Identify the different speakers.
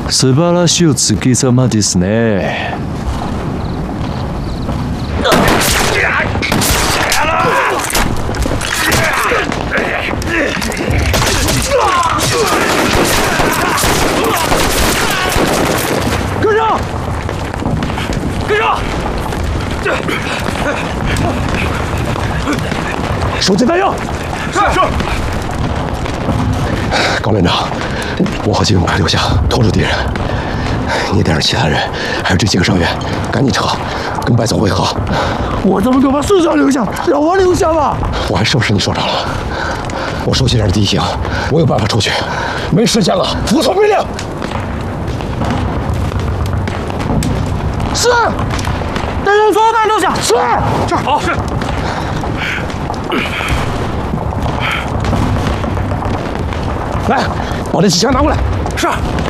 Speaker 1: 素晴らしいお月様ですね。
Speaker 2: 跟上！跟上！
Speaker 3: 手机弹药。
Speaker 2: 是。
Speaker 3: 高连长，我和金勇快留下，拖住敌人。你带上其他人，还有这几个伤员，赶紧撤，跟白总会合。
Speaker 2: 我怎么可把师长留下？让我留下吧！
Speaker 3: 我还收拾你首长了。我收起点地形，我有办法出去。没时间了，服从命令。
Speaker 2: 是。带上所有的人留下。是。这儿好。是。
Speaker 3: 来，把这机枪拿过来。
Speaker 2: 是。